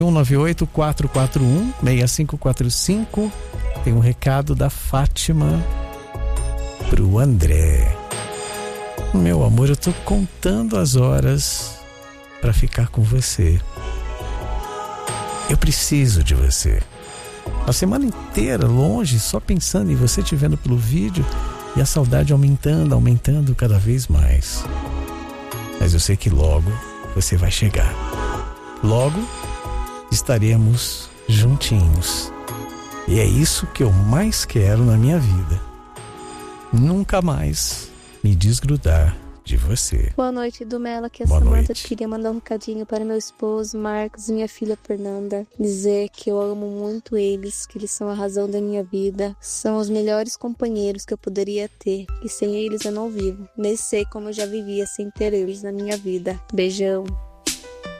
198-441-6545. Tem um recado da Fátima pro André. Meu amor, eu tô contando as horas para ficar com você. Eu preciso de você. A semana inteira longe, só pensando em você, te vendo pelo vídeo, e a saudade aumentando cada vez mais. Mas eu sei que logo você vai chegar. Logo estaremos juntinhos. E é isso que eu mais quero na minha vida. Nunca mais me desgrudar de você. Boa noite, Dumela, aqui é a Boa Samanta. noite. Queria mandar um recadinho para meu esposo, Marcos, e minha filha, Fernanda. Dizer que eu amo muito eles, que eles são a razão da minha vida. São os melhores companheiros que eu poderia ter. E sem eles eu não vivo. Nem sei como eu já vivia sem ter eles na minha vida. Beijão.